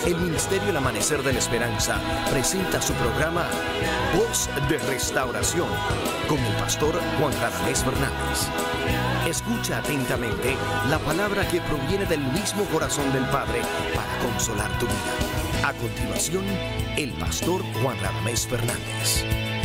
El Ministerio El Amanecer de la Esperanza presenta su programa Voz de Restauración con el pastor Juan Radamés Fernández. Escucha atentamente la palabra que proviene del mismo corazón del Padre para consolar tu vida. A continuación, el pastor Juan Radamés Fernández.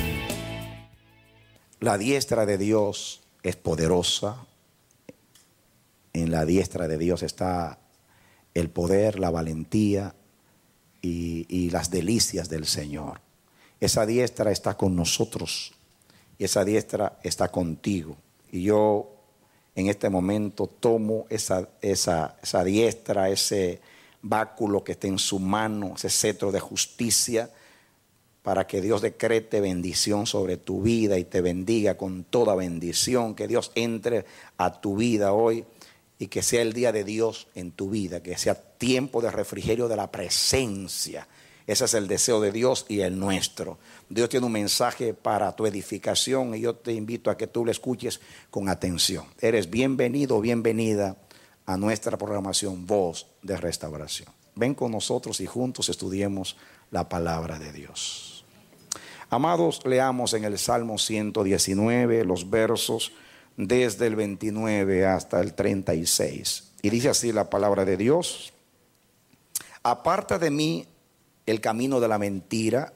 La diestra de Dios es poderosa. En la diestra de Dios está el poder, la valentía y las delicias del Señor. Esa diestra está con nosotros y esa diestra está contigo. Y yo en este momento tomo esa diestra, ese báculo que está en su mano, ese cetro de justicia, para que Dios decrete bendición sobre tu vida y te bendiga con toda bendición. Que Dios entre a tu vida hoy y que sea el día de Dios en tu vida, que sea tiempo de refrigerio de la presencia. Ese es el deseo de Dios y el nuestro. Dios tiene un mensaje para tu edificación y yo te invito a que tú lo escuches con atención. Eres bienvenido o bienvenida a nuestra programación Voz de Restauración. Ven con nosotros y juntos estudiemos la palabra de Dios. Amados, leamos en el Salmo 119 los versos desde el 29 hasta el 36. Y dice así la palabra de Dios: aparta de mí el camino de la mentira,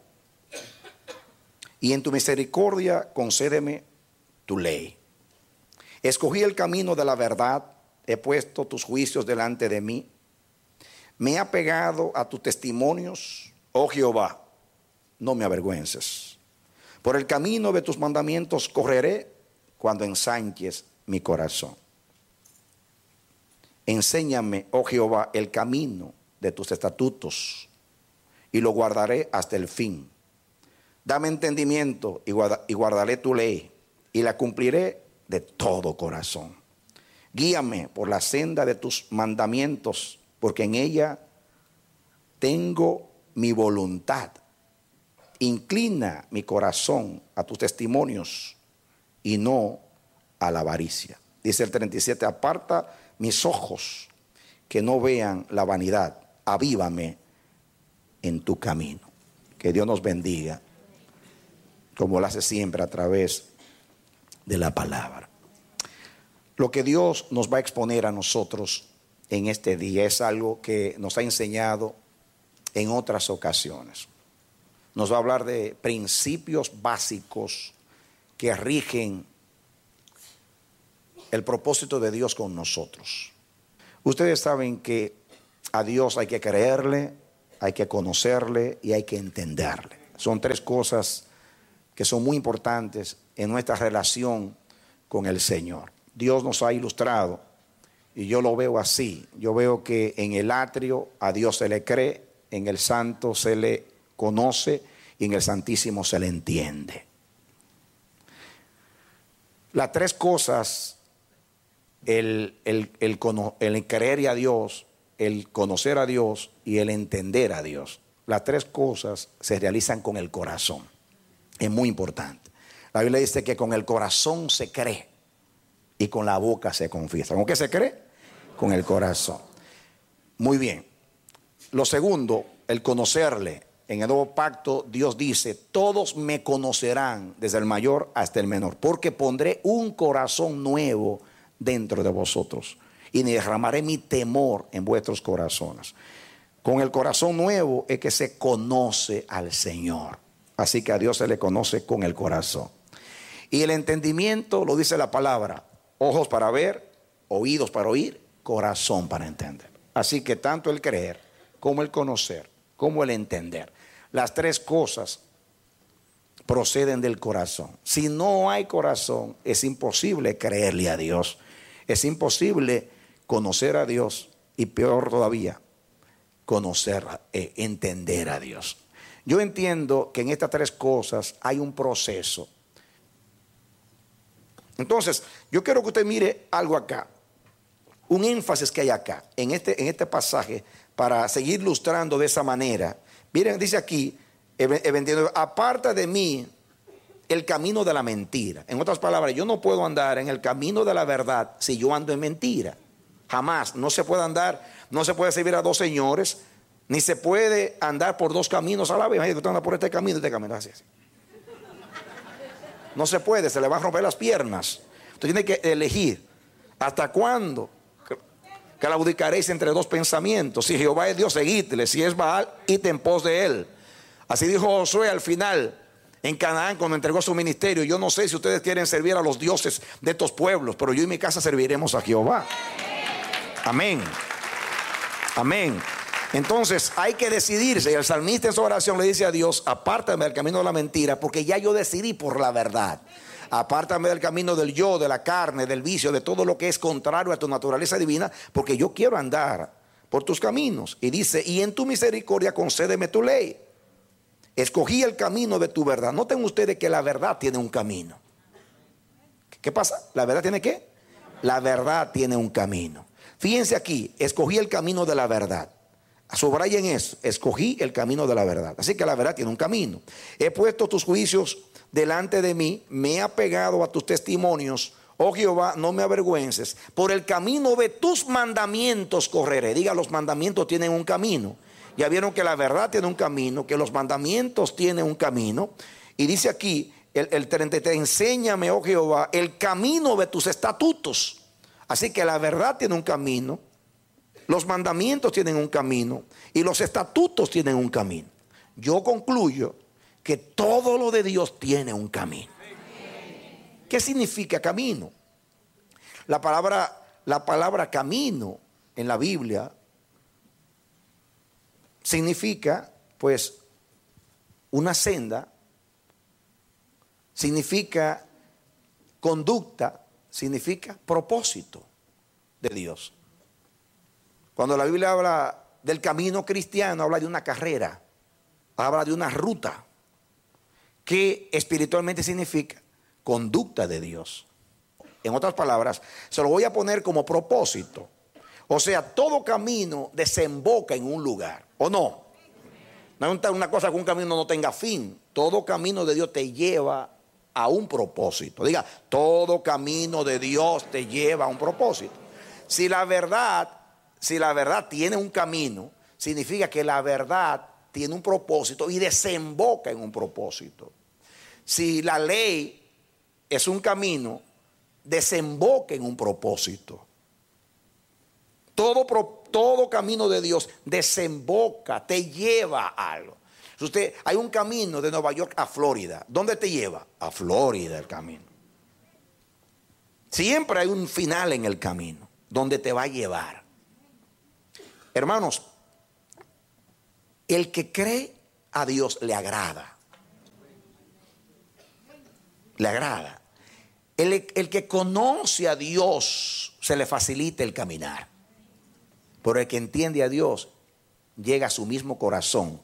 y en tu misericordia concédeme tu ley. Escogí el camino de la verdad, he puesto tus juicios delante de mí. Me he apegado a tus testimonios, oh Jehová, no me avergüences. Por el camino de tus mandamientos correré cuando ensanches mi corazón. Enséñame, oh Jehová, el camino de tus estatutos, y lo guardaré hasta el fin. Dame entendimiento y guardaré tu ley, y la cumpliré de todo corazón. Guíame por la senda de tus mandamientos, porque en ella tengo mi voluntad. Inclina mi corazón a tus testimonios y no a la avaricia. Dice el 37, aparta mis ojos que no vean la vanidad, avívame en tu camino. Que Dios nos bendiga, como lo hace siempre a través de la palabra. Lo que Dios nos va a exponer a nosotros en este día es algo que nos ha enseñado en otras ocasiones. Nos va a hablar de principios básicos que rigen el propósito de Dios con nosotros. Ustedes saben que a Dios hay que creerle, hay que conocerle y hay que entenderle. Son tres cosas que son muy importantes en nuestra relación con el Señor. Dios nos ha ilustrado y yo lo veo así. Yo veo que en el atrio a Dios se le cree, en el santo se le conoce y en el santísimo se le entiende. Las tres cosas, el creer a Dios, el conocer a Dios y el entender a Dios. Las tres cosas se realizan con el corazón. Es muy importante. La Biblia dice que con el corazón se cree y con la boca se confiesa. ¿Con qué se cree? Con el corazón. Muy bien. Lo segundo, el conocerle. En el nuevo pacto Dios dice: todos me conocerán desde el mayor hasta el menor, porque pondré un corazón nuevo dentro de vosotros y derramaré mi temor en vuestros corazones. Con el corazón nuevo es que se conoce al Señor. Así que a Dios se le conoce con el corazón. Y el entendimiento lo dice la palabra: ojos para ver, oídos para oír, corazón para entender. Así que tanto el creer como el conocer como el entender, las tres cosas proceden del corazón. Si no hay corazón, es imposible creerle a Dios, es imposible conocer a Dios y peor todavía, entender a Dios. Yo entiendo que en estas tres cosas hay un proceso. Entonces, yo quiero que usted mire algo acá, un énfasis que hay acá, en este pasaje, para seguir ilustrando de esa manera. Miren, dice aquí, aparta de mí el camino de la mentira. En otras palabras, yo no puedo andar en el camino de la verdad si yo ando en mentira. Jamás. No se puede andar, no se puede servir a dos señores. Ni se puede andar por dos caminos a la vez. Usted anda por este camino y este camino. Así. No se puede, se le van a romper las piernas. Usted tiene que elegir. ¿Hasta cuándo claudicaréis entre dos pensamientos? Si Jehová es Dios, seguidle. Si es Baal, id en pos de él. Así dijo Josué al final en Canaán cuando entregó su ministerio. Yo no sé si ustedes quieren servir a los dioses de estos pueblos, pero yo y mi casa serviremos a Jehová. Amén. Amén. Entonces hay que decidirse. Y el salmista en su oración le dice a Dios: apártame del camino de la mentira, porque ya yo decidí por la verdad. Apártame del camino del yo, de la carne, del vicio, de todo lo que es contrario a tu naturaleza divina, porque yo quiero andar por tus caminos. Y dice: y en tu misericordia concédeme tu ley. Escogí el camino de tu verdad. Noten ustedes que la verdad tiene un camino. ¿Qué pasa? ¿La verdad tiene qué? La verdad tiene un camino. Fíjense aquí: escogí el camino de la verdad. Subrayen eso: escogí el camino de la verdad. Así que la verdad tiene un camino. He puesto tus juicios delante de mí, me he apegado a tus testimonios. Oh Jehová, no me avergüences. Por el camino de tus mandamientos correré. Diga, los mandamientos tienen un camino. Ya vieron que la verdad tiene un camino, que los mandamientos tienen un camino. Y dice aquí el 33: enséñame, oh Jehová, el camino de tus estatutos. Así que la verdad tiene un camino, los mandamientos tienen un camino y los estatutos tienen un camino. Yo concluyo que todo lo de Dios tiene un camino. ¿Qué significa camino? La palabra camino en la Biblia significa, pues, una senda, significa conducta, significa propósito de Dios. Cuando la Biblia habla del camino cristiano, habla de una carrera, habla de una ruta, que espiritualmente significa conducta de Dios. En otras palabras, se lo voy a poner como propósito. O sea, todo camino desemboca en un lugar, ¿o no? No es una cosa que un camino no tenga fin. Todo camino de Dios te lleva a un propósito. Diga, todo camino de Dios te lleva a un propósito. Si la verdad tiene un camino, significa que la verdad tiene un propósito y desemboca en un propósito. Si la ley es un camino, desemboca en un propósito. Todo camino de Dios desemboca, te lleva a algo. Hay un camino de Nueva York a Florida. ¿Dónde te lleva? A Florida el camino. Siempre hay un final en el camino donde te va a llevar. Hermanos, el que cree a Dios le agrada. Le agrada. El que conoce a Dios se le facilita el caminar. Pero el que entiende a Dios llega a su mismo corazón.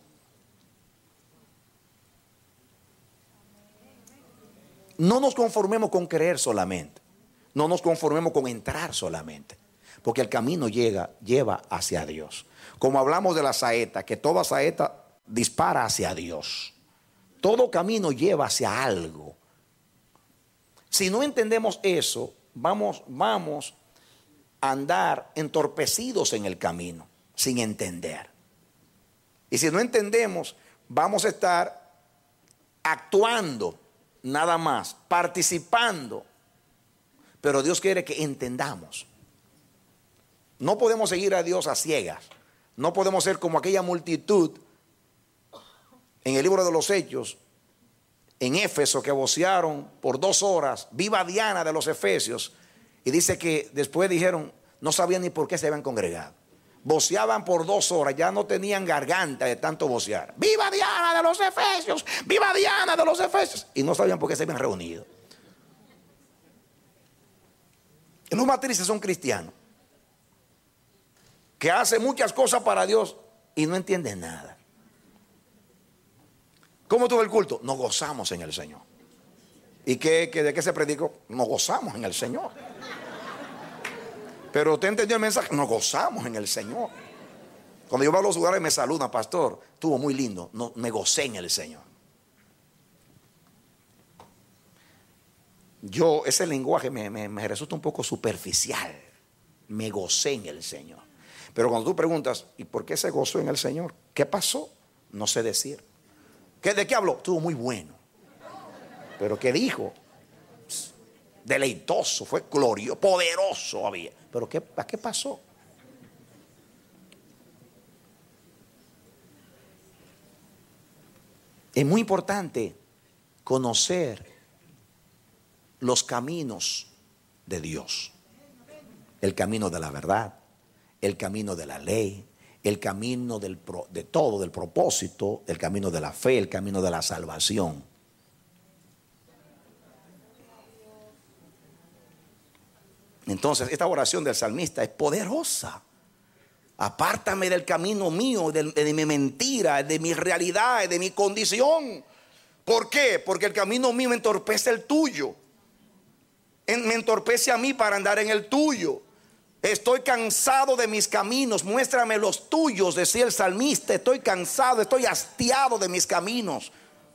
No nos conformemos con creer solamente. No nos conformemos con entrar solamente. Porque el camino lleva hacia Dios. Como hablamos de la saeta, que toda saeta dispara hacia Dios. Todo camino lleva hacia algo. Si no entendemos eso, vamos a andar entorpecidos en el camino, sin entender. Y si no entendemos, vamos a estar actuando nada más, participando. Pero Dios quiere que entendamos. No podemos seguir a Dios a ciegas. No podemos ser como aquella multitud en el libro de los Hechos, en Éfeso, que vocearon por 2 horas, viva Diana de los Efesios. Y dice que después dijeron, no sabían ni por qué se habían congregado. Voceaban por 2 horas, ya no tenían garganta de tanto vocear. ¡Viva Diana de los Efesios! ¡Viva Diana de los Efesios! Y no sabían por qué se habían reunido. Y los más tristes son cristianos, que hacen muchas cosas para Dios y no entienden nada. ¿Cómo tuvo el culto? Nos gozamos en el Señor. ¿Y de qué se predicó? Nos gozamos en el Señor. Pero usted entendió el mensaje, nos gozamos en el Señor. Cuando yo voy a los lugares me saludan, pastor, estuvo muy lindo, no, me gocé en el Señor. Ese lenguaje me resulta un poco superficial. Me gocé en el Señor. Pero cuando tú preguntas, ¿y por qué se gozó en el Señor? ¿Qué pasó? No sé decir. ¿De qué habló? Estuvo muy bueno. ¿Pero qué dijo? Deleitoso, fue glorioso, poderoso había. ¿Pero qué pasó? Es muy importante conocer los caminos de Dios. El camino de la verdad, el camino de la ley, el camino de todo, del propósito, el camino de la fe, el camino de la salvación. Entonces, esta oración del salmista es poderosa. Apártame del camino mío, de mi mentira, de mi realidad, de mi condición. ¿Por qué? Porque el camino mío entorpece el tuyo. Me entorpece a mí para andar en el tuyo. Estoy cansado de mis caminos. Muéstrame los tuyos, decía el salmista. Estoy cansado, estoy hastiado de mis caminos.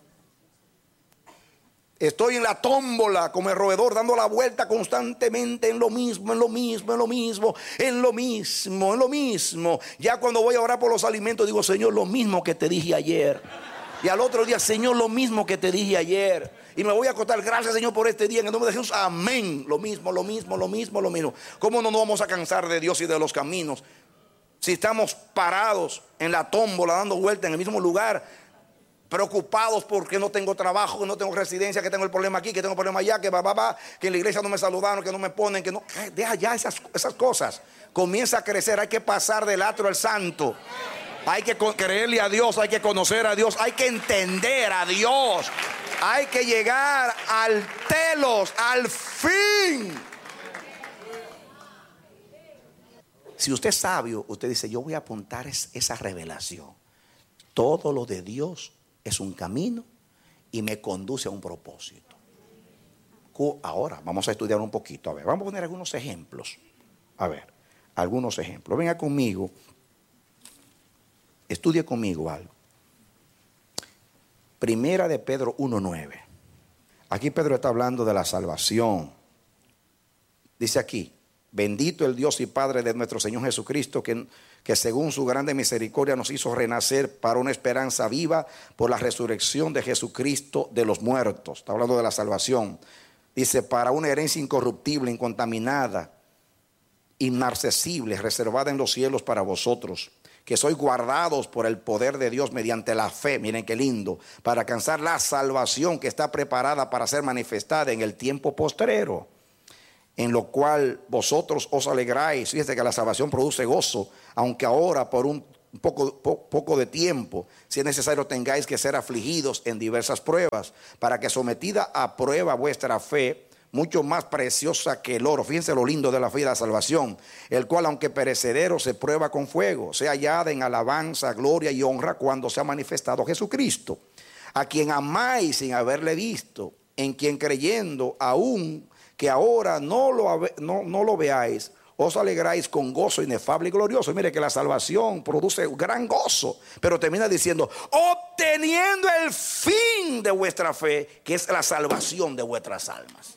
Estoy en la tómbola como el roedor, dando la vuelta constantemente en lo mismo, en lo mismo, en lo mismo, en lo mismo, en lo mismo. Ya cuando voy a orar por los alimentos digo, Señor, lo mismo que te dije ayer. Y al otro día, Señor, lo mismo que te dije ayer. Y me voy a acostar, gracias, Señor, por este día. En el nombre de Jesús, amén. Lo mismo, lo mismo, lo mismo, lo mismo. ¿Cómo no nos vamos a cansar de Dios y de los caminos? Si estamos parados en la tómbola, dando vuelta en el mismo lugar, preocupados porque no tengo trabajo, que no tengo residencia, que tengo el problema aquí, que tengo el problema allá, que que en la iglesia no me saludaron, que no me ponen, que no. Deja ya esas cosas. Comienza a crecer, hay que pasar del atro al santo. Hay que creerle a Dios, hay que conocer a Dios, hay que entender a Dios. Hay que llegar al telos, al fin. Si usted es sabio, usted dice, yo voy a apuntar esa revelación. Todo lo de Dios es un camino y me conduce a un propósito. Ahora vamos a estudiar un poquito. A ver, vamos a poner algunos ejemplos. A ver, algunos ejemplos. Venga conmigo. Estudie conmigo algo. Primera de Pedro 1:9. Aquí Pedro está hablando de la salvación. Dice aquí, bendito el Dios y Padre de nuestro Señor Jesucristo, que según su grande misericordia nos hizo renacer para una esperanza viva por la resurrección de Jesucristo de los muertos. Está hablando de la salvación. Dice, para una herencia incorruptible, incontaminada, inmarcesible, reservada en los cielos para vosotros, que sois guardados por el poder de Dios mediante la fe. Miren qué lindo, para alcanzar la salvación que está preparada para ser manifestada en el tiempo postrero, en lo cual vosotros os alegráis. Fíjense que la salvación produce gozo, aunque ahora por un poco de tiempo, si es necesario, tengáis que ser afligidos en diversas pruebas, para que sometida a prueba vuestra fe, mucho más preciosa que el oro. Fíjense lo lindo de la fe y la salvación, el cual, aunque perecedero, se prueba con fuego, sea hallada en alabanza, gloria y honra cuando se ha manifestado Jesucristo, a quien amáis sin haberle visto, en quien creyendo, aún que ahora no lo veáis, os alegráis con gozo inefable y glorioso. Mire que la salvación produce gran gozo, pero termina diciendo, obteniendo el fin de vuestra fe, que es la salvación de vuestras almas.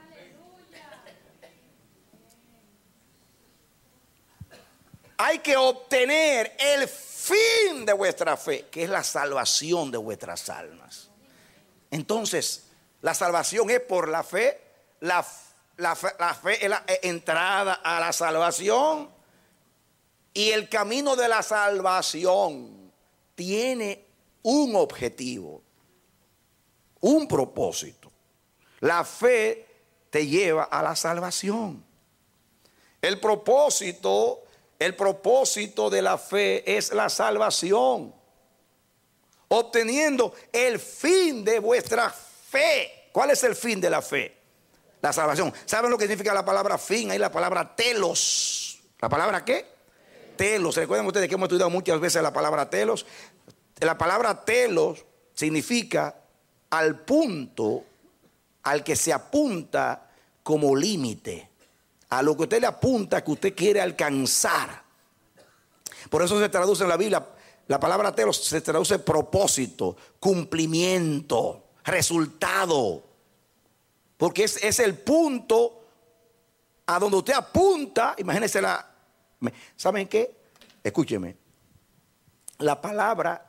Hay que obtener el fin de vuestra fe, que es la salvación de vuestras almas. Entonces, la salvación es por la fe. La fe es la entrada a la salvación. Y el camino de la salvación tiene un objetivo, un propósito. La fe te lleva a la salvación. El propósito de la fe es la salvación, obteniendo el fin de vuestra fe. ¿Cuál es el fin de la fe? La salvación. ¿Saben lo que significa la palabra fin? Ahí la palabra telos. ¿La palabra qué? Telos. ¿Recuerdan ustedes que hemos estudiado muchas veces la palabra telos? La palabra telos significa al punto al que se apunta como límite, a lo que usted le apunta que usted quiere alcanzar. Por eso se traduce en la Biblia, la palabra telos se traduce propósito, cumplimiento, resultado. Porque es el punto a donde usted apunta. Imagínense ¿saben qué? Escúcheme. La palabra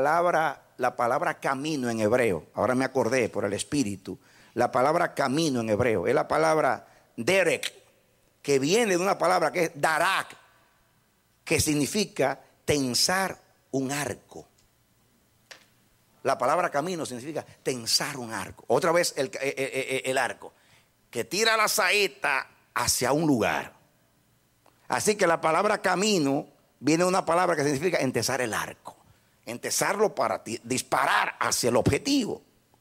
camino en hebreo, ahora me acordé por el Espíritu, la palabra camino en hebreo es la palabra derek, que viene de una palabra que es darak, que significa tensar un arco. La palabra camino significa tensar un arco. Otra vez el arco, que tira la saeta hacia un lugar. Así que la palabra camino viene de una palabra que significa entesar el arco. Entesarlo para disparar hacia el objetivo.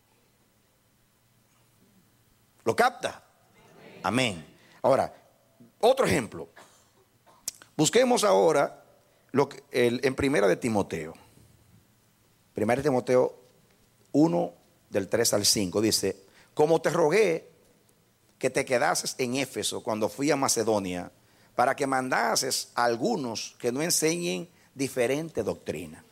¿Lo capta? Amén. Ahora, otro ejemplo. Busquemos ahora en Primera de Timoteo. Primera de Timoteo 1, del 3 al 5, dice: como te rogué que te quedases en Éfeso cuando fui a Macedonia, para que mandases a algunos que no enseñen diferente doctrina.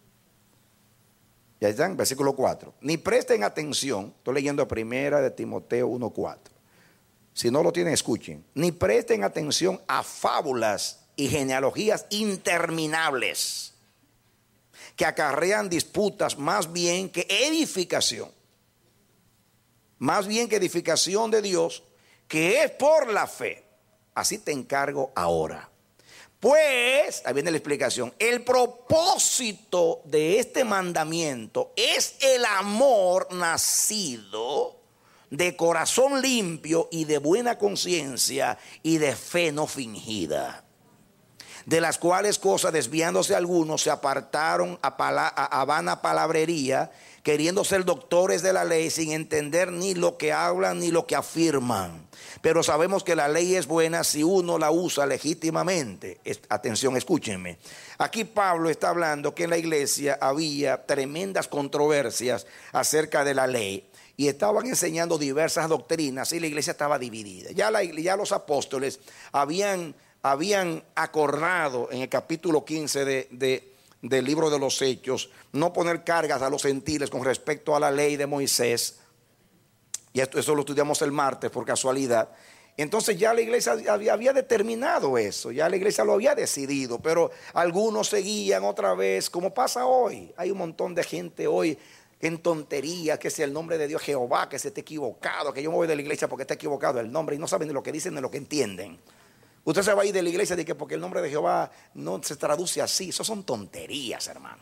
Ya están, versículo 4. Ni presten atención, estoy leyendo Primera de Timoteo 1:4. Si no lo tienen, escuchen. Ni presten atención a fábulas y genealogías interminables que acarrean disputas más bien que edificación. Más bien que edificación de Dios, que es por la fe. Así te encargo ahora. Pues, ahí viene la explicación, el propósito de este mandamiento es el amor nacido de corazón limpio y de buena conciencia y de fe no fingida, de las cuales cosas desviándose algunos se apartaron a vana palabrería, queriendo ser doctores de la ley sin entender ni lo que hablan ni lo que afirman. Pero sabemos que la ley es buena si uno la usa legítimamente. Atención, escúchenme. Aquí Pablo está hablando que en la iglesia había tremendas controversias acerca de la ley y estaban enseñando diversas doctrinas y la iglesia estaba dividida. Ya los apóstoles habían acordado en el capítulo 15 del libro de los Hechos no poner cargas a los gentiles con respecto a la ley de Moisés. Y eso lo estudiamos el martes por casualidad. Entonces ya la iglesia había determinado eso, ya la iglesia lo había decidido, pero algunos seguían otra vez, como pasa hoy. Hay un montón de gente hoy en tontería, que sea el nombre de Dios Jehová, que se esté equivocado, que yo me voy de la iglesia porque está equivocado el nombre, y no saben ni lo que dicen ni lo que entienden. Usted se va a ir de la iglesia porque el nombre de Jehová no se traduce así. Eso son tonterías, hermano.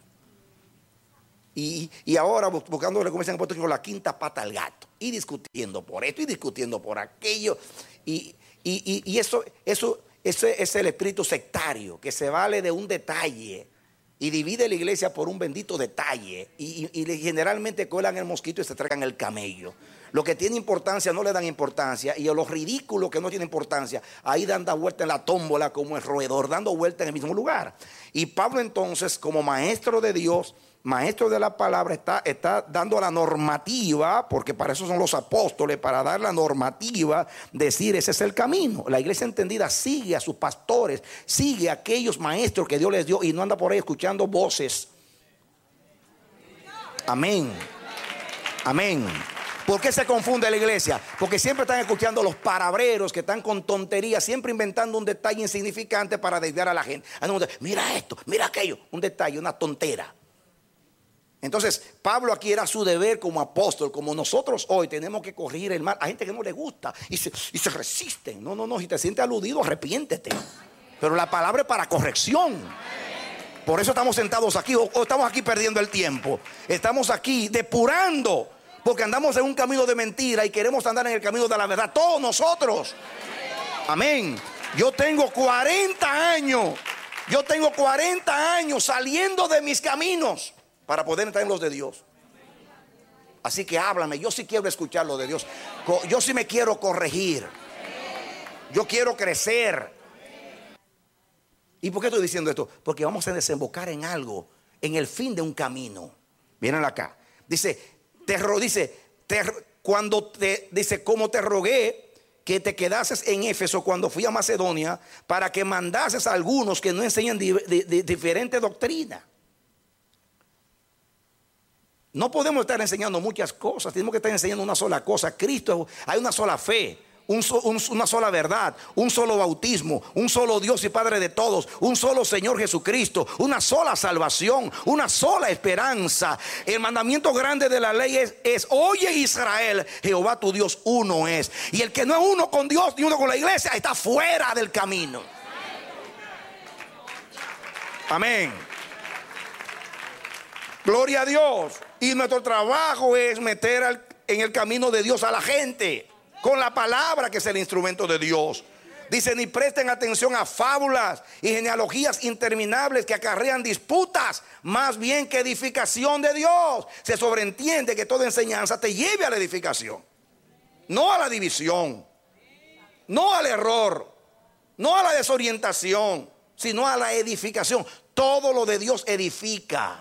Y ahora buscándole, como dicen en Puerto Rico, la quinta pata al gato. Y discutiendo por esto y discutiendo por aquello. Y eso es el espíritu sectario, que se vale de un detalle y divide la iglesia por un bendito detalle. Y generalmente cuelan el mosquito y se tragan el camello. Lo que tiene importancia no le dan importancia, y a los ridículos que no tienen importancia, ahí dan vuelta en la tómbola como el roedor, dando vuelta en el mismo lugar. Y Pablo entonces, como maestro de Dios, maestro de la palabra, está dando la normativa, porque para eso son los apóstoles, para dar la normativa, decir ese es el camino. La iglesia entendida sigue a sus pastores, sigue a aquellos maestros que Dios les dio y no anda por ahí escuchando voces. Amén. Amén. ¿Por qué se confunde la iglesia? Porque siempre están escuchando los palabreros que están con tonterías, siempre inventando un detalle insignificante para desviar a la gente. Mira esto, mira aquello, un detalle, una tontera. Entonces, Pablo aquí era su deber como apóstol, como nosotros hoy tenemos que corregir el mal. Hay gente que no le gusta y se resisten. No, si te sientes aludido, arrepiéntete. Pero la palabra es para corrección. Por eso estamos sentados aquí, o estamos aquí perdiendo el tiempo. Estamos aquí depurando, porque andamos en un camino de mentira y queremos andar en el camino de la verdad. Todos nosotros. Amén. Yo tengo 40 años. Yo tengo 40 años saliendo de mis caminos para poder entrar en los de Dios. Así que háblame. Yo sí quiero escuchar lo de Dios. Yo sí me quiero corregir. Yo quiero crecer. ¿Y por qué estoy diciendo esto? Porque vamos a desembocar en algo, en el fin de un camino. Vienen acá. Dice, como te rogué que te quedases en Éfeso cuando fui a Macedonia, para que mandases a algunos que no enseñan diferente doctrina. No podemos estar enseñando muchas cosas, tenemos que estar enseñando una sola cosa. Cristo, hay una sola fe, una sola verdad, un solo bautismo, un solo Dios y Padre de todos, un solo Señor Jesucristo, una sola salvación, una sola esperanza. El mandamiento grande de la ley es oye Israel, Jehová tu Dios uno es. Y el que no es uno con Dios ni uno con la iglesia está fuera del camino. Amén. Gloria a Dios. Y nuestro trabajo es meter en el camino de Dios a la gente con la palabra, que es el instrumento de Dios. Dice: ni presten atención a fábulas y genealogías interminables que acarrean disputas, más bien que edificación de Dios. Se sobreentiende que toda enseñanza te lleve a la edificación, no a la división, no al error, no a la desorientación, sino a la edificación. Todo lo de Dios edifica.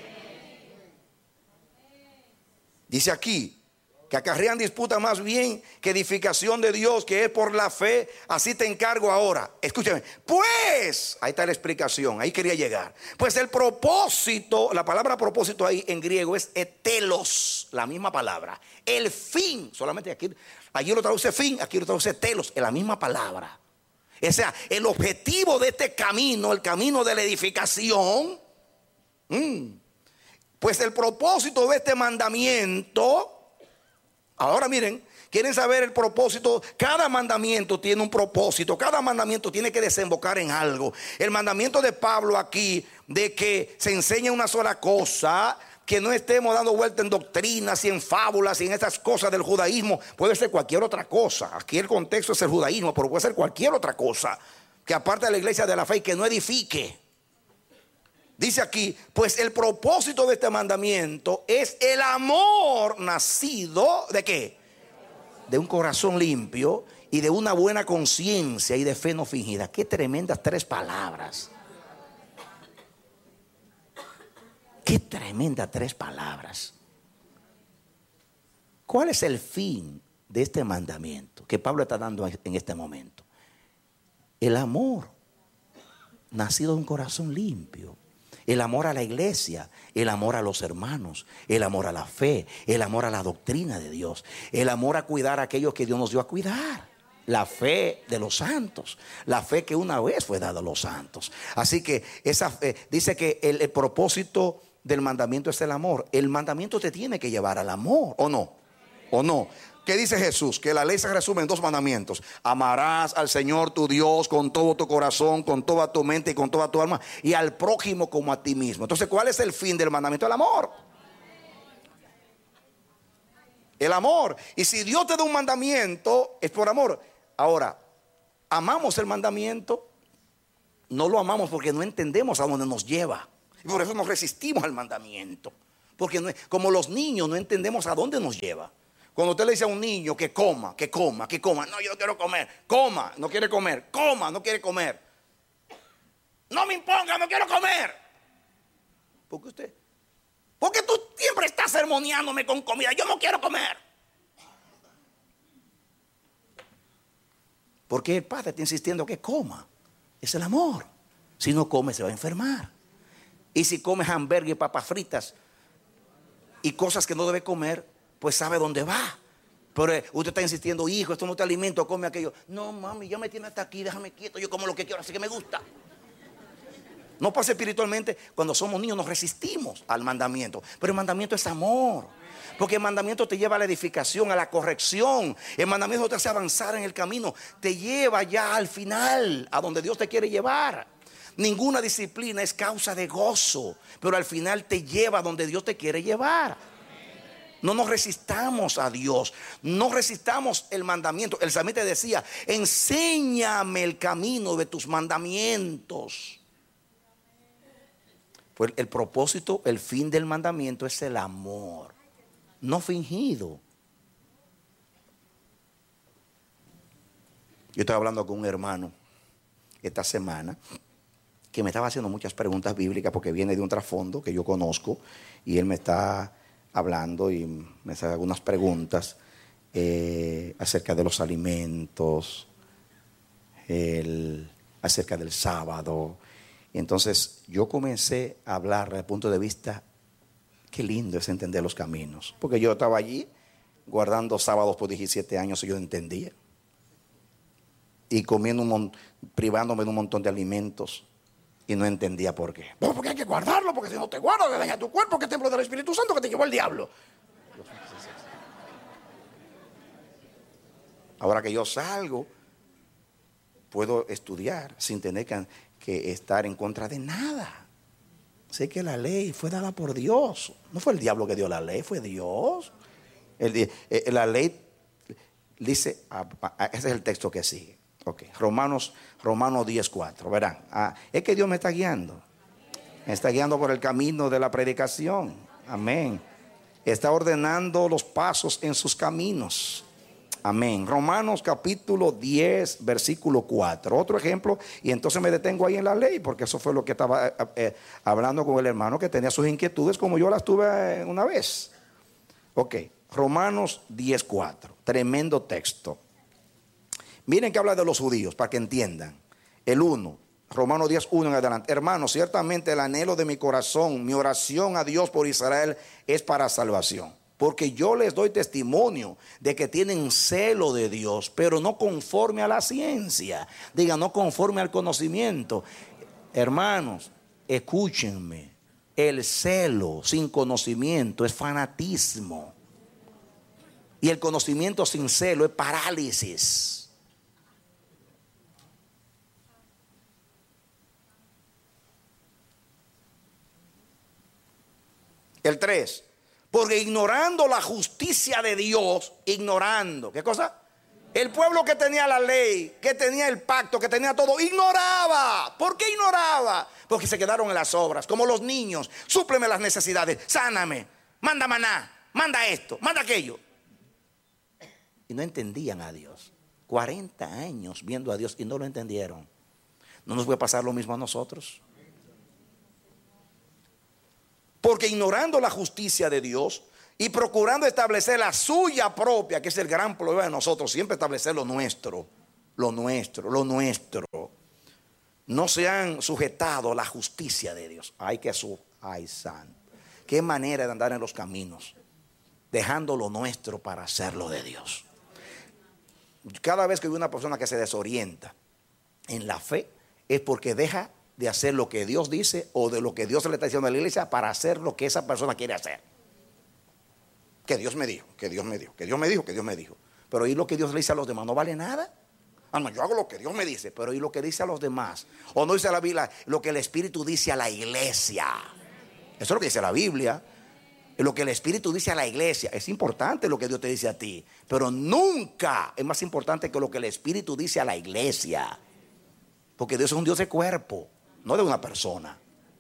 Dice aquí que acarrean disputa más bien que edificación de Dios, que es por la fe. Así te encargo ahora. Escúchame. Pues, ahí está la explicación, ahí quería llegar. Pues el propósito, la palabra propósito ahí en griego es telos, la misma palabra. El fin, solamente aquí lo traduce fin, aquí lo traduce telos, es la misma palabra. O sea, el objetivo de este camino, el camino de la edificación, pues el propósito de este mandamiento. Ahora miren, ¿quieren saber el propósito? Cada mandamiento tiene un propósito. Cada mandamiento tiene que desembocar en algo. El mandamiento de Pablo aquí, de que se enseñe una sola cosa, que no estemos dando vuelta en doctrinas y en fábulas y en esas cosas del judaísmo. Puede ser cualquier otra cosa. Aquí el contexto es el judaísmo, pero puede ser cualquier otra cosa que aparte de la iglesia de la fe, que no edifique. Dice aquí, pues el propósito de este mandamiento es el amor nacido ¿de qué? De un corazón limpio y de una buena conciencia y de fe no fingida. Qué tremendas 3 palabras. Qué tremendas 3 palabras. ¿Cuál es el fin de este mandamiento que Pablo está dando en este momento? El amor nacido de un corazón limpio. El amor a la iglesia, el amor a los hermanos, el amor a la fe, el amor a la doctrina de Dios, el amor a cuidar a aquellos que Dios nos dio a cuidar. La fe de los santos, la fe que una vez fue dada a los santos. Así que esa dice que el propósito del mandamiento es el amor. El mandamiento te tiene que llevar al amor, ¿o no? ¿O no? ¿Qué dice Jesús? Que la ley se resume en 2 mandamientos. Amarás al Señor tu Dios con todo tu corazón, con toda tu mente y con toda tu alma, y al prójimo como a ti mismo. Entonces, ¿cuál es el fin del mandamiento? El amor. El amor. Y si Dios te da un mandamiento, es por amor. Ahora, ¿amamos el mandamiento? No lo amamos porque no entendemos a dónde nos lleva. Y por eso nos resistimos al mandamiento. Porque no, como los niños no entendemos a dónde nos lleva. Cuando usted le dice a un niño que coma, que coma, que coma. No, yo no quiero comer. Coma, no quiere comer. Coma, no quiere comer. No me imponga, no quiero comer. ¿Por qué usted? Porque tú siempre estás sermoneándome con comida. Yo no quiero comer. Porque el padre está insistiendo que coma. Es el amor. Si no come se va a enfermar. Y si come hamburgues y papas fritas y cosas que no debe comer, pues sabe dónde va. Pero usted está insistiendo: hijo, esto no te alimento, come aquello. No, mami, ya me tiene hasta aquí, déjame quieto, yo como lo que quiero, así que me gusta. No pasa espiritualmente. Cuando somos niños nos resistimos al mandamiento. Pero el mandamiento es amor. Porque el mandamiento te lleva a la edificación, a la corrección. El mandamiento te hace avanzar en el camino. Te lleva ya al final, a donde Dios te quiere llevar. Ninguna disciplina es causa de gozo, pero al final te lleva a donde Dios te quiere llevar. No nos resistamos a Dios. No resistamos el mandamiento. El salmista decía: enséñame el camino de tus mandamientos. Pues el propósito, el fin del mandamiento es el amor, no fingido. Yo estaba hablando con un hermano esta semana que me estaba haciendo muchas preguntas bíblicas, porque viene de un trasfondo que yo conozco, y él me está hablando y me hace algunas preguntas acerca de los alimentos, acerca del sábado. Entonces yo comencé a hablar desde el punto de vista: qué lindo es entender los caminos. Porque yo estaba allí guardando sábados por 17 años y yo entendía. y privándome de un montón de alimentos. Y no entendía por qué. Bueno, porque hay que guardarlo, porque si no te guardas, te daña tu cuerpo, que es templo del Espíritu Santo, que te llevó el diablo. Ahora que yo salgo, puedo estudiar sin tener que estar en contra de nada. Sé que la ley fue dada por Dios. No fue el diablo que dio la ley, fue Dios. La ley dice, ese es el texto que sigue. Okay. Romanos 10:4. Verán, es que Dios me está guiando. Me está guiando por el camino de la predicación. Amén. Está ordenando los pasos en sus caminos. Amén. Romanos capítulo 10, versículo 4. Otro ejemplo, y entonces me detengo ahí en la ley, porque eso fue lo que estaba hablando con el hermano que tenía sus inquietudes, como yo las tuve una vez. Ok, Romanos 10:4. Tremendo texto. Miren que habla de los judíos, para que entiendan. El 1, Romanos 10:1 en adelante. Hermanos, ciertamente el anhelo de mi corazón, mi oración a Dios por Israel es para salvación. Porque yo les doy testimonio de que tienen celo de Dios, pero no conforme a la ciencia. Diga, no conforme al conocimiento. Hermanos, escúchenme. El celo sin conocimiento es fanatismo. Y el conocimiento sin celo es parálisis. El 3, porque ignorando la justicia de Dios, ignorando, ¿qué cosa? El pueblo que tenía la ley, que tenía el pacto, que tenía todo, ignoraba. ¿Por qué ignoraba? Porque se quedaron en las obras, como los niños. Súpleme las necesidades, sáname, manda maná, manda esto, manda aquello. Y no entendían a Dios. 40 años viendo a Dios y no lo entendieron. ¿No nos puede pasar lo mismo a nosotros? Porque ignorando la justicia de Dios y procurando establecer la suya propia, que es el gran problema de nosotros, siempre establecer lo nuestro. No se han sujetado a la justicia de Dios. Ay, santo. Qué manera de andar en los caminos, dejando lo nuestro para hacer lo de Dios. Cada vez que veo una persona que se desorienta en la fe, es porque deja de hacer lo que Dios dice o de lo que Dios le está diciendo a la iglesia para hacer lo que esa persona quiere hacer. Que Dios me dijo, que Dios me dijo, que Dios me dijo, que Dios me dijo. Pero ¿y lo que Dios le dice a los demás? ¿No vale nada? Yo hago lo que Dios me dice, pero ¿y lo que dice a los demás? O no dice la Biblia lo que el Espíritu dice a la iglesia. Eso es lo que dice la Biblia. Lo que el Espíritu dice a la iglesia. Es importante lo que Dios te dice a ti, pero nunca es más importante que lo que el Espíritu dice a la iglesia. Porque Dios es un Dios de cuerpo, no de una persona.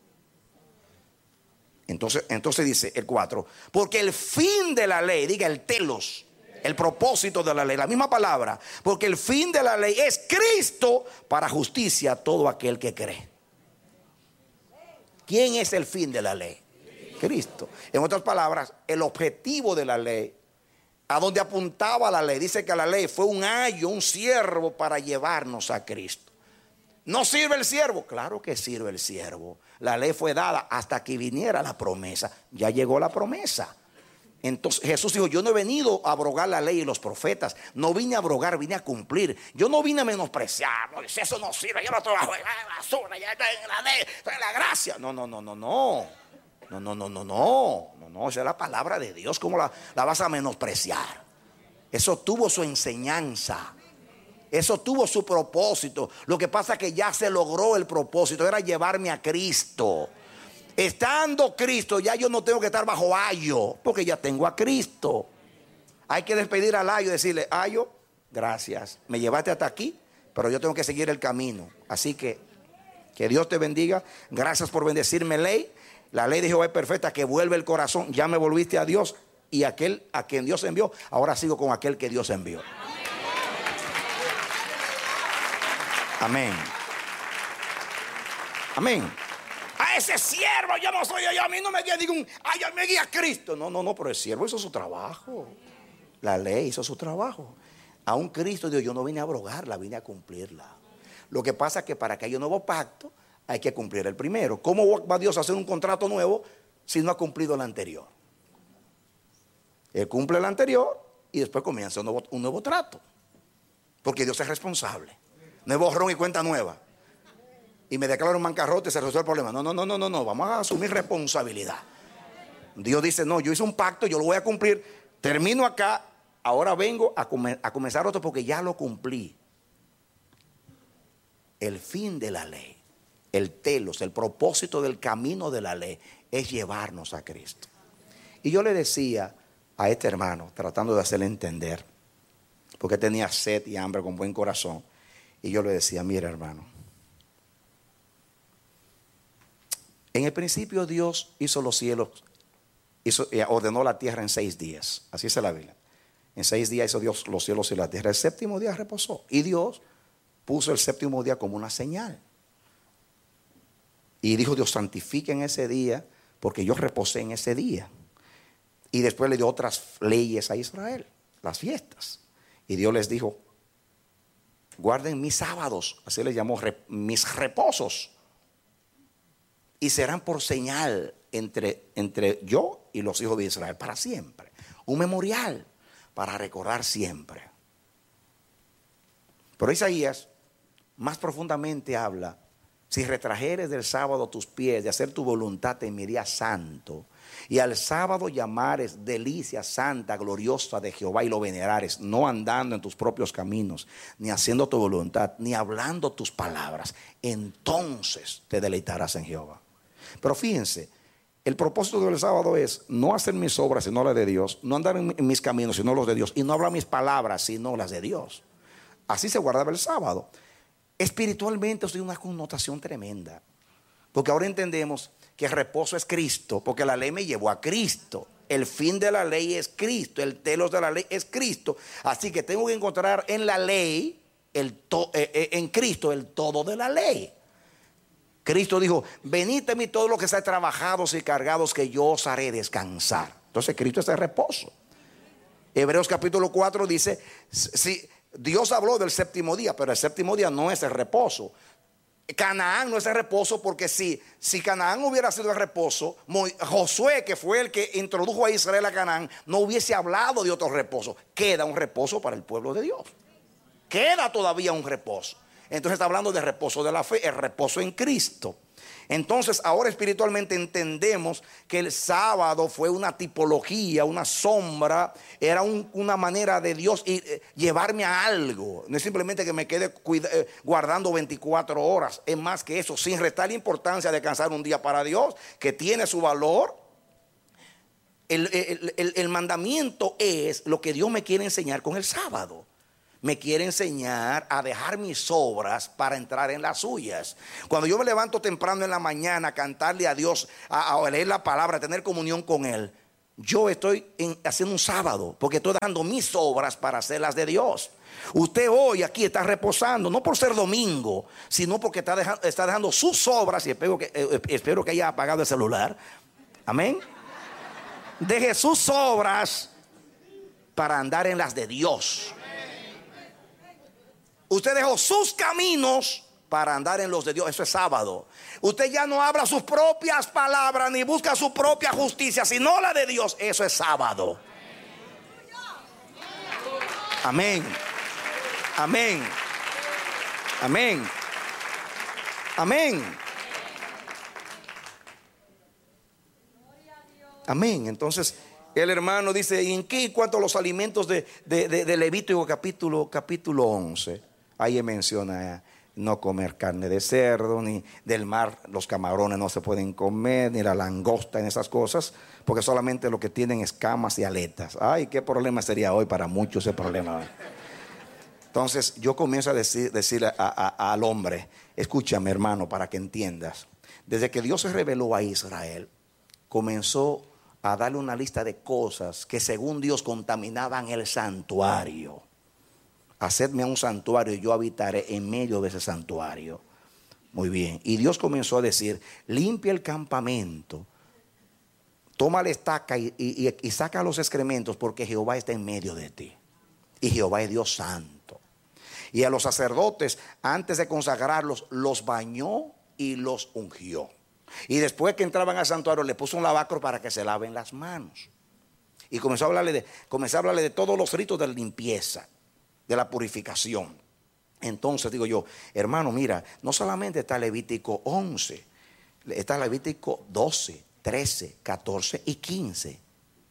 Entonces dice el 4, porque el fin de la ley, diga el telos, el propósito de la ley, la misma palabra, porque el fin de la ley es Cristo para justicia a todo aquel que cree. ¿Quién es el fin de la ley? Cristo. En otras palabras, el objetivo de la ley, a donde apuntaba la ley, dice que la ley fue un ayo, un siervo para llevarnos a Cristo. ¿No sirve el siervo? Claro que sirve el siervo. La ley fue dada hasta que viniera la promesa. Ya llegó la promesa. Entonces Jesús dijo, yo no he venido a abrogar la ley y los profetas. No vine a abrogar, vine a cumplir. Yo no vine a menospreciar. No, si eso no sirve, yo no trabajo en la basura, ya está en la ley, en la gracia. No. Esa es la palabra de Dios. ¿Cómo la vas a menospreciar? Eso tuvo su enseñanza. Eso tuvo su propósito. Lo que pasa es que ya se logró el propósito. Era llevarme a Cristo. Estando Cristo, ya yo no tengo que estar bajo ayo, porque ya tengo a Cristo. Hay que despedir al ayo y decirle, ayo, gracias, me llevaste hasta aquí, pero yo tengo que seguir el camino. Así que Dios te bendiga. Gracias por bendecirme, ley. La ley de Jehová es perfecta, que vuelve el corazón. Ya me volviste a Dios y aquel a quien Dios envió. Ahora sigo con aquel que Dios envió. Amén. Amén. A ese siervo yo no soy yo. A mí no me guía ningún. Ay, me guía Cristo. No, pero el siervo hizo su trabajo. La ley hizo su trabajo. A un Cristo Dios, yo no vine a abrogarla, vine a cumplirla. Lo que pasa es que para que haya un nuevo pacto hay que cumplir el primero. ¿Cómo va Dios a hacer un contrato nuevo si no ha cumplido el anterior? Él cumple el anterior y después comienza un nuevo trato. Porque Dios es responsable. No es borrón y cuenta nueva. Y me declaro en bancarrota y se resuelve el problema. No. Vamos a asumir responsabilidad. Dios dice, no, yo hice un pacto, yo lo voy a cumplir. Termino acá, ahora vengo a comenzar otro porque ya lo cumplí. El fin de la ley, el telos, el propósito del camino de la ley es llevarnos a Cristo. Y yo le decía a este hermano, tratando de hacerle entender, porque tenía sed y hambre con buen corazón, y yo le decía, mira hermano, en el principio Dios hizo los cielos, ordenó la tierra en 6 días, así dice la Biblia. En 6 días hizo Dios los cielos y la tierra. El séptimo día reposó, y Dios puso el séptimo día como una señal. Y dijo Dios, santifiquen ese día, porque yo reposé en ese día. Y después le dio otras leyes a Israel, las fiestas. Y Dios les dijo, guarden mis sábados, así les llamó, mis reposos. Y serán por señal entre yo y los hijos de Israel para siempre. Un memorial para recordar siempre. Pero Isaías más profundamente habla, si retrajeres del sábado tus pies, de hacer tu voluntad te mi día santo, y al sábado llamares delicia santa, gloriosa de Jehová, y lo venerares, no andando en tus propios caminos, ni haciendo tu voluntad, ni hablando tus palabras, entonces te deleitarás en Jehová. Pero fíjense, el propósito del sábado es no hacer mis obras sino las de Dios, no andar en mis caminos sino los de Dios, y no hablar mis palabras sino las de Dios. Así se guardaba el sábado. Espiritualmente esto tiene una connotación tremenda, porque ahora entendemos que el reposo es Cristo, porque la ley me llevó a Cristo. El fin de la ley es Cristo, el telos de la ley es Cristo. Así que tengo que encontrar en la ley, en Cristo, el todo de la ley. Cristo dijo, venid a mí todos los que estáis trabajados y cargados, que yo os haré descansar. Entonces Cristo es el reposo. Hebreos capítulo 4 dice, si Dios habló del séptimo día, pero el séptimo día no es el reposo. Canaán no es el reposo, porque si Canaán hubiera sido el reposo, Josué, que fue el que introdujo a Israel a Canaán, no hubiese hablado de otro reposo. Queda un reposo para el pueblo de Dios. Queda todavía un reposo. Entonces está hablando de reposo de la fe, el reposo en Cristo. Entonces ahora espiritualmente entendemos que el sábado fue una tipología, una sombra, era una manera de Dios llevarme a algo. No es simplemente que me quede guardando 24 horas, es más que eso, sin restar la importancia de descansar un día para Dios, que tiene su valor. El mandamiento es lo que Dios me quiere enseñar con el sábado. Me quiere enseñar a dejar mis obras para entrar en las suyas. Cuando yo me levanto temprano en la mañana a cantarle a Dios, a leer la palabra, a tener comunión con Él, yo estoy haciendo un sábado, porque estoy dejando mis obras para hacer las de Dios. Usted hoy aquí está reposando, no por ser domingo, sino porque está dejando sus obras, y espero que haya apagado el celular. Amén. Deje sus obras para andar en las de Dios. Usted dejó sus caminos para andar en los de Dios. Eso es sábado. Usted ya no habla sus propias palabras ni busca su propia justicia, sino la de Dios. Eso es sábado. Amén. Amén. Amén. Amén. Amén. Entonces el hermano dice, ¿y en qué cuanto a los alimentos de Levítico capítulo 11? Ahí menciona no comer carne de cerdo, ni del mar los camarones no se pueden comer, ni la langosta, en esas cosas, porque solamente lo que tienen escamas y aletas. Ay, qué problema sería hoy para muchos ese problema. Entonces yo comienzo a decirle al hombre, escúchame hermano, para que entiendas. Desde que Dios se reveló a Israel, comenzó a darle una lista de cosas que según Dios contaminaban el santuario. Hacedme un santuario y yo habitaré en medio de ese santuario. Muy bien. Y Dios comenzó a decir, limpia el campamento, toma la estaca y saca los excrementos, porque Jehová está en medio de ti. Y Jehová es Dios santo. Y a los sacerdotes, antes de consagrarlos, los bañó y los ungió. Y después que entraban al santuario, le puso un lavacro para que se laven las manos. Y comenzó a hablarle de todos los ritos de limpieza, de la purificación. Entonces digo yo, hermano, mira, no solamente está Levítico 11, está Levítico 12, 13, 14 y 15.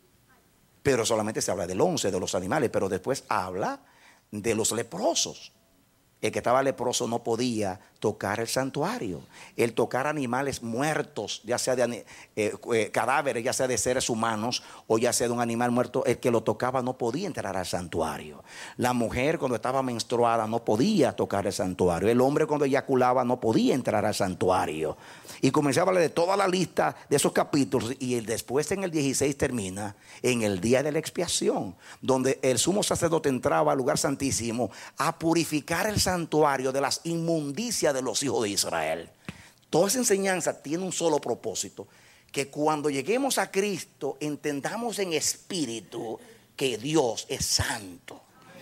Pero solamente se habla del 11, de los animales, pero después habla de los leprosos. El que estaba leproso no podía tocar el santuario. El tocar animales muertos, ya sea de cadáveres, ya sea de seres humanos o ya sea de un animal muerto, el que lo tocaba no podía entrar al santuario. La mujer cuando estaba menstruada no podía tocar el santuario. El hombre cuando eyaculaba no podía entrar al santuario. Y comencé a hablar de toda la lista de esos capítulos. Y después en el 16 termina en el día de la expiación, donde el sumo sacerdote entraba al lugar santísimo a purificar el santuario de las inmundicias de los hijos de Israel. Toda esa enseñanza tiene un solo propósito: que cuando lleguemos a Cristo entendamos en espíritu que Dios es santo.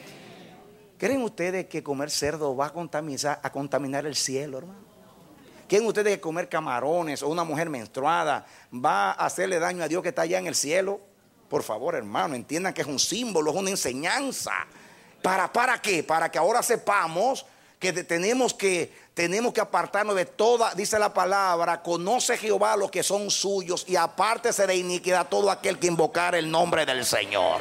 ¿Creen ustedes que comer cerdo va a contaminar el cielo, hermano? ¿Creen ustedes que comer camarones o una mujer menstruada va a hacerle daño a Dios que está allá en el cielo? Por favor, hermano, entiendan que es un símbolo, es una enseñanza. ¿Para qué? Para que ahora sepamos que tenemos que apartarnos de toda, dice la palabra, conoce Jehová a los que son suyos y apártese de iniquidad todo aquel que invocar el nombre del Señor.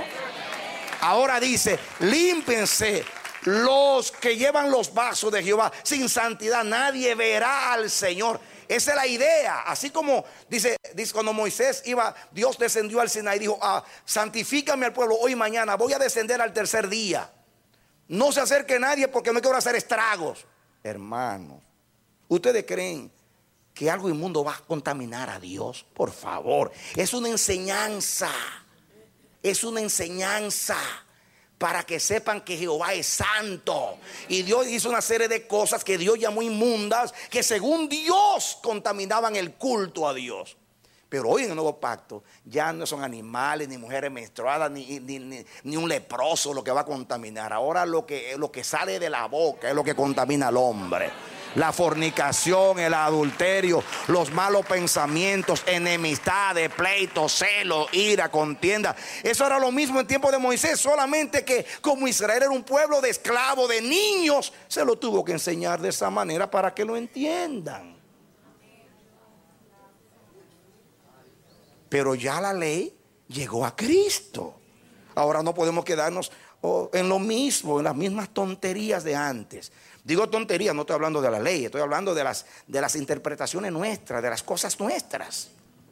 Ahora dice, límpiense los que llevan los vasos de Jehová. Sin santidad nadie verá al Señor. Esa es la idea. Así como dice cuando Moisés iba, Dios descendió al Sinaí y dijo, santifícame al pueblo hoy y mañana, voy a descender al tercer día. No se acerque nadie porque no quiero hacer estragos. Hermanos, ¿ustedes creen que algo inmundo va a contaminar a Dios? Por favor, es una enseñanza. Es una enseñanza para que sepan que Jehová es santo. Y Dios hizo una serie de cosas que Dios llamó inmundas, que según Dios contaminaban el culto a Dios. Pero hoy en el nuevo pacto ya no son animales, ni mujeres menstruadas, ni un leproso lo que va a contaminar. Ahora lo que sale de la boca es lo que contamina al hombre. La fornicación, el adulterio, los malos pensamientos, enemistades, pleitos, celos, ira, contienda. Eso era lo mismo en tiempo de Moisés, solamente que como Israel era un pueblo de esclavos, de niños, se lo tuvo que enseñar de esa manera para que lo entiendan. Pero ya la ley llegó a Cristo. Ahora no podemos quedarnos en lo mismo, en las mismas tonterías de antes. Digo tonterías, no estoy hablando de la ley, estoy hablando de las interpretaciones nuestras, de las cosas nuestras.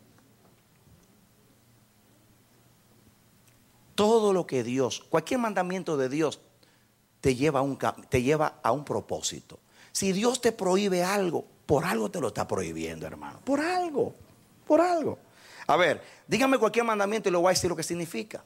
Todo lo que Dios, cualquier mandamiento de Dios te lleva a un propósito. Si Dios te prohíbe algo, por algo te lo está prohibiendo, hermano. Por algo, por algo. A ver, dígame cualquier mandamiento y le voy a decir lo que significa.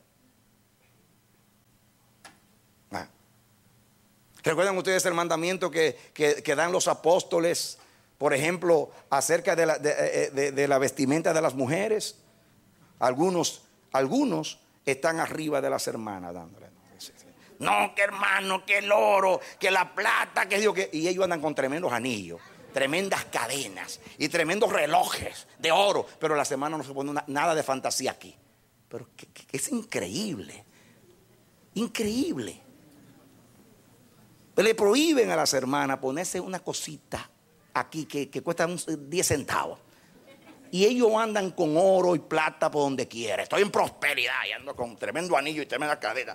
¿Recuerdan ustedes el mandamiento que dan los apóstoles, por ejemplo, acerca de la vestimenta de las mujeres? Algunos están arriba de las hermanas dándole. No, que hermano, que el oro, que la plata, que Dios, que... Y ellos andan con tremendos anillos, tremendas cadenas y tremendos relojes de oro. Pero las hermanas no se ponen nada de fantasía aquí. Pero que es increíble. Increíble. Le prohíben a las hermanas ponerse una cosita aquí que cuesta 10 centavos. Y ellos andan con oro y plata por donde quiera. Estoy en prosperidad y ando con tremendo anillo y tremenda cadena.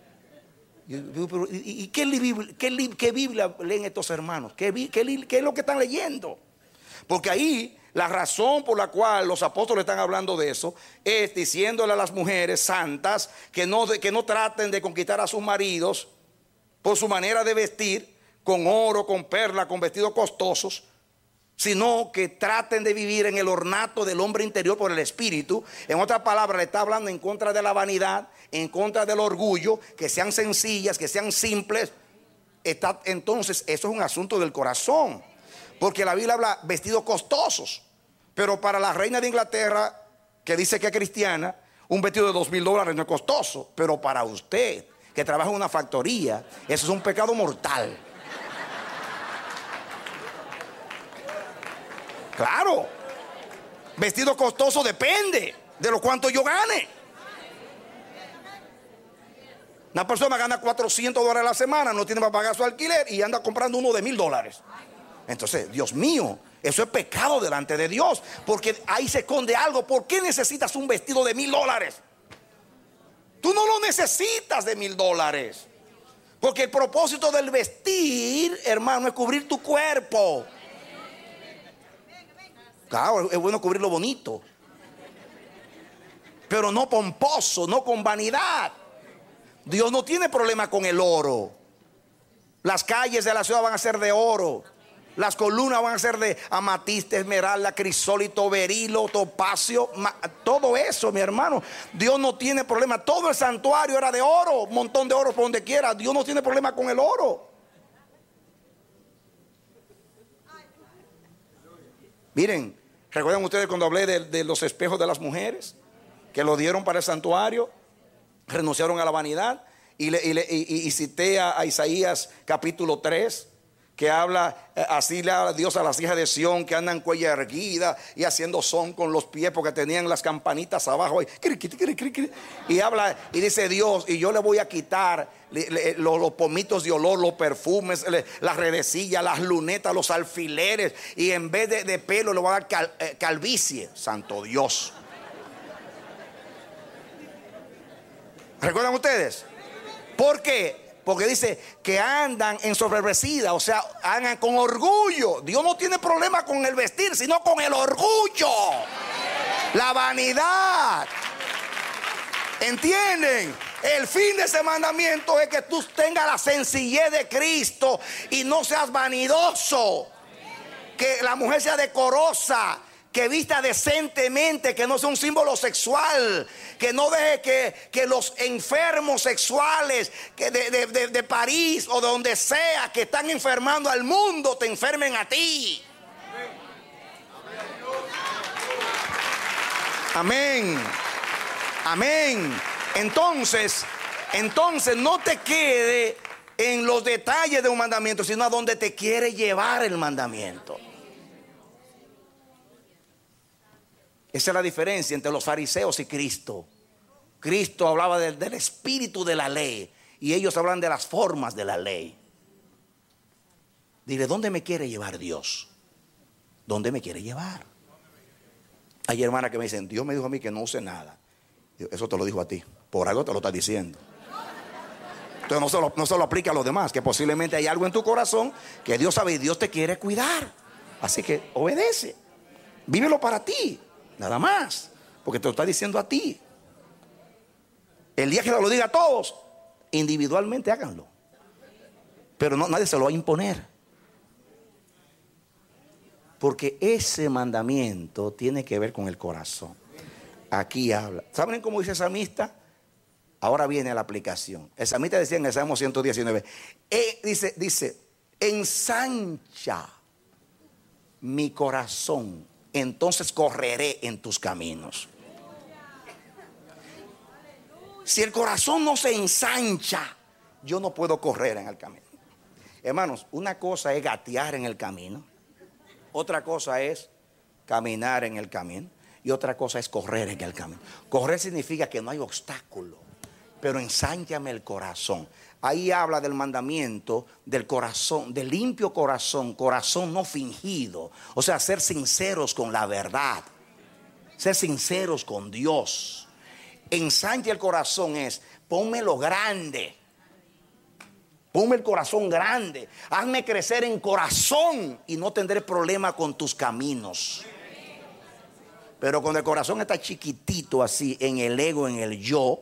¿Y qué Biblia leen estos hermanos? ¿Qué es lo que están leyendo? Porque ahí la razón por la cual los apóstoles están hablando de eso es diciéndole a las mujeres santas que no traten de conquistar a sus maridos por su manera de vestir, con oro, con perla, con vestidos costosos, sino que traten de vivir en el ornato del hombre interior por el espíritu. En otras palabras, le está hablando en contra de la vanidad, en contra del orgullo, que sean sencillas, que sean simples. Entonces, eso es un asunto del corazón, porque la Biblia habla vestidos costosos, pero para la reina de Inglaterra, que dice que es cristiana, un vestido de $2,000 no es costoso, pero para usted, que trabaja en una factoría, eso es un pecado mortal. Claro, vestido costoso depende de lo cuánto yo gane. Una persona gana $400 a la semana, no tiene para pagar su alquiler y anda comprando uno de $1000. Entonces, Dios mío, eso es pecado delante de Dios, porque ahí se esconde algo. ¿Por qué necesitas un vestido de $1000? Tú no lo necesitas de $1000. Porque el propósito del vestir, hermano, es cubrir tu cuerpo. Claro, es bueno cubrir lo bonito, pero no pomposo, no con vanidad. Dios no tiene problema con el oro. Las calles de la ciudad van a ser de oro. Las columnas van a ser de amatista, esmeralda, crisólito, berilo, topacio, todo eso, mi hermano. Dios no tiene problema. Todo el santuario era de oro, un montón de oro por donde quiera. Dios no tiene problema con el oro. Miren, ¿recuerdan ustedes cuando hablé de los espejos de las mujeres? Que lo dieron para el santuario, renunciaron a la vanidad. Y cité a Isaías capítulo 3. Que habla, así le habla Dios a las hijas de Sión que andan cuella erguida y haciendo son con los pies porque tenían las campanitas abajo. Y habla y dice Dios, y yo le voy a quitar los pomitos de olor, los perfumes, las redecillas, las lunetas, los alfileres, y en vez de pelo le voy a dar calvicie. Santo Dios. ¿Recuerdan ustedes? ¿Por qué? Porque dice que andan ensoberbecidas, o sea, andan con orgullo. Dios no tiene problema con el vestir, sino con el orgullo, la vanidad. ¿Entienden? El fin de ese mandamiento es que tú tengas la sencillez de Cristo y no seas vanidoso. Que la mujer sea decorosa, que vista decentemente, que no sea un símbolo sexual, que no deje que los enfermos sexuales que de París o de donde sea que están enfermando al mundo te enfermen a ti. Amén. Amén. Entonces no te quede en los detalles de un mandamiento, sino a donde te quiere llevar el mandamiento. Esa es la diferencia entre los fariseos y Cristo. Cristo hablaba del espíritu de la ley y ellos hablan de las formas de la ley. Dile, ¿dónde me quiere llevar Dios? ¿Dónde me quiere llevar? Hay hermanas que me dicen, Dios me dijo a mí que no use nada. Eso te lo dijo a ti, por algo te lo está diciendo. Entonces no se lo aplica a los demás, que posiblemente hay algo en tu corazón que Dios sabe y Dios te quiere cuidar. Así que obedece, vívelo para ti. Nada más, porque te lo está diciendo a ti. El día que se lo diga a todos, individualmente háganlo. Pero nadie se lo va a imponer. Porque ese mandamiento tiene que ver con el corazón. Aquí habla. ¿Saben cómo dice el salmista? Ahora viene la aplicación. El salmista decía en el Salmo 119. Dice, ensancha mi corazón, entonces correré en tus caminos. Si el corazón no se ensancha, yo no puedo correr en el camino. Hermanos, una cosa es gatear en el camino, otra cosa es caminar en el camino y otra cosa es correr en el camino. Correr significa que no hay obstáculo, pero ensánchame el corazón. Ahí habla del mandamiento del corazón, del limpio corazón, corazón no fingido. O sea, ser sinceros con la verdad, ser sinceros con Dios. Ensancha el corazón es, pónmelo grande, ponme el corazón grande, hazme crecer en corazón y no tendré problema con tus caminos. Pero cuando el corazón está chiquitito así, en el ego, en el yo,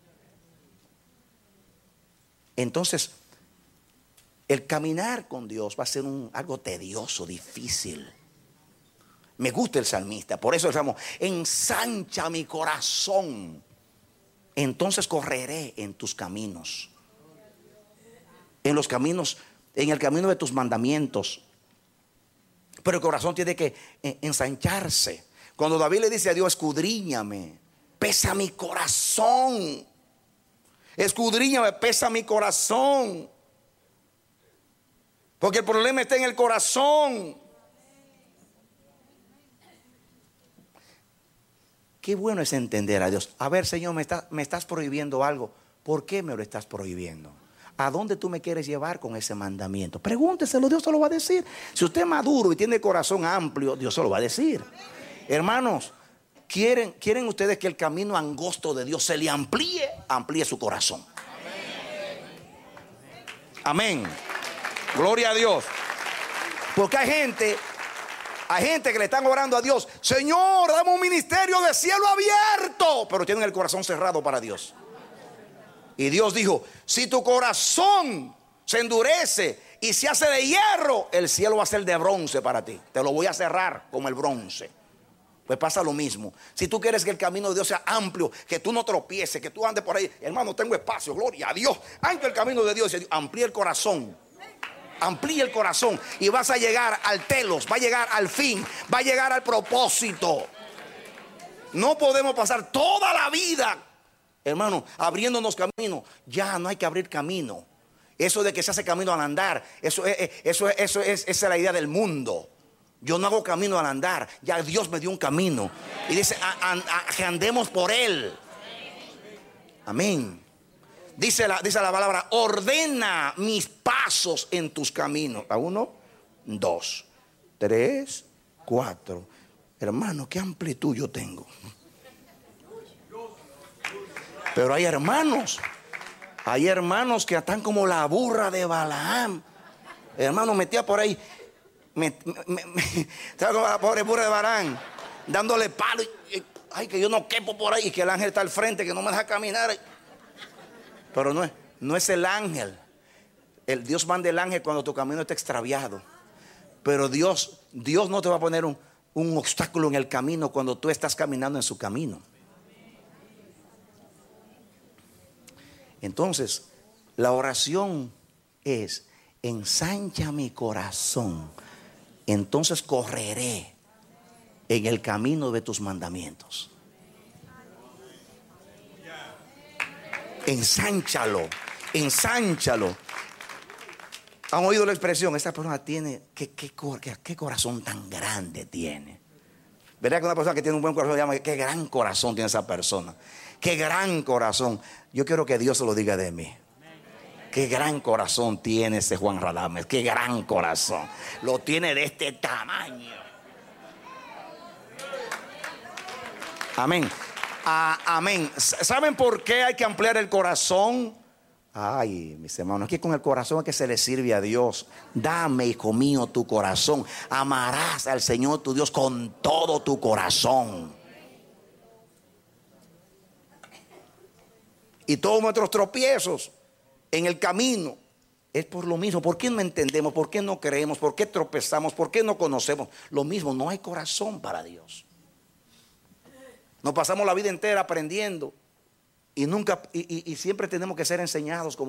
entonces el caminar con Dios va a ser algo tedioso, difícil. Me gusta el salmista, por eso el salmo, ensancha mi corazón, entonces correré en tus caminos, en los caminos, en el camino de tus mandamientos. Pero el corazón tiene que ensancharse. Cuando David le dice a Dios, escudriñame, pesa mi corazón, escudriñame, pesa mi corazón, porque el problema está en el corazón. Qué bueno es entender a Dios. A ver, Señor, me estás prohibiendo algo. ¿por qué me lo estás prohibiendo? ¿A dónde tú me quieres llevar con ese mandamiento? Pregúnteselo, Dios se lo va a decir. Si usted es maduro y tiene corazón amplio, Dios se lo va a decir. Hermanos, ¿quieren ustedes que el camino angosto de Dios se le amplíe? Amplíe su corazón. Amén. Gloria a Dios. Porque hay gente que le están orando a Dios: Señor, dame un ministerio de cielo abierto, pero tienen el corazón cerrado para Dios. Y Dios dijo: si tu corazón se endurece y se hace de hierro, el cielo va a ser de bronce para ti. Te lo voy a cerrar como el bronce. Pues pasa lo mismo. Si tú quieres que el camino de Dios sea amplio, que tú no tropieces, que tú andes por ahí, hermano, tengo espacio, gloria a Dios. Antes el camino de Dios, amplía el corazón. Amplía el corazón y vas a llegar al telos, va a llegar al fin, va a llegar al propósito. No podemos pasar toda la vida, hermano, abriéndonos camino. Ya no hay que abrir camino. Eso de que se hace camino al andar, esa es la idea del mundo. Yo no hago camino al andar, ya Dios me dio un camino y dice que andemos por él. Amén. Dice la palabra: ordena mis pasos en tus caminos. A 1, 2, 3, 4. Hermano, qué amplitud yo tengo. Pero hay hermanos que están como la burra de Balaam. Hermano, metía por ahí, estaba como la pobre burra de Balaam, dándole palo. Ay, que yo no quepo por ahí, y que el ángel está al frente, que no me deja caminar. Pero no es el ángel. El Dios manda el ángel cuando tu camino está extraviado. Pero Dios no te va a poner un obstáculo en el camino cuando tú estás caminando en su camino. Entonces, la oración es: ensancha mi corazón, entonces correré en el camino de tus mandamientos. Ensánchalo. ¿Han oído la expresión? Esta persona tiene, ¿qué corazón tan grande tiene? ¿Verdad que una persona que tiene un buen corazón llama, qué gran corazón tiene esa persona? Qué gran corazón. Yo quiero que Dios se lo diga de mí. Qué gran corazón tiene ese Juan Radames. Qué gran corazón. Lo tiene de este tamaño. Amén. Amén. ¿Saben por qué hay que ampliar el corazón? Ay, mis hermanos, aquí con el corazón es que se le sirve a Dios. Dame, hijo mío, tu corazón. Amarás al Señor tu Dios con todo tu corazón. Y todos nuestros tropiezos en el camino es por lo mismo. ¿Por qué no entendemos? ¿Por qué no creemos? ¿Por qué tropezamos? ¿Por qué no conocemos? Lo mismo, no hay corazón para Dios. Nos pasamos la vida entera aprendiendo y siempre tenemos que ser enseñados como